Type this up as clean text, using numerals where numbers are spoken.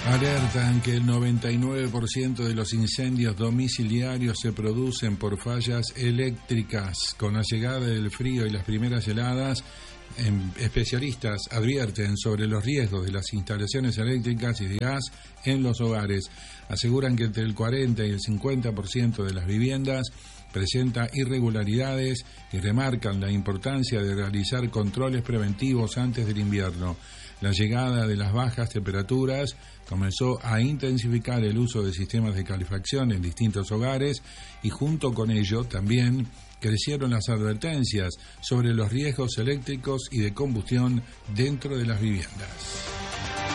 Alertan que el 99% de los incendios domiciliarios se producen por fallas eléctricas. Con la llegada del frío y las primeras heladas, especialistas advierten sobre los riesgos de las instalaciones eléctricas y de gas en los hogares. Aseguran que entre el 40 y el 50% de las viviendas presenta irregularidades y remarcan la importancia de realizar controles preventivos antes del invierno. La llegada de las bajas temperaturas comenzó a intensificar el uso de sistemas de calefacción en distintos hogares y junto con ello también crecieron las advertencias sobre los riesgos eléctricos y de combustión dentro de las viviendas.